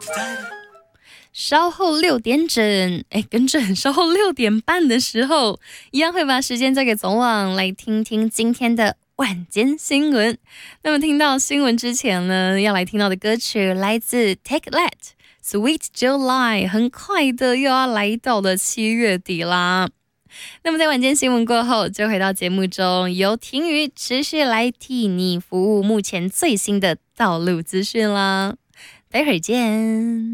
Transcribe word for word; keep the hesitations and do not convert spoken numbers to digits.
稍后六点整，哎，跟着稍后六点半的时候，一样会把时间交给总网，来听听今天的晚间新闻。那么听到新闻之前呢，要来听到的歌曲来自 Take That。Sweet July 很快的又要来到了七月底啦。那么在晚间新闻过后，就回到节目中，由婷瑜持续来替你服务目前最新的道路资讯啦。待会儿见。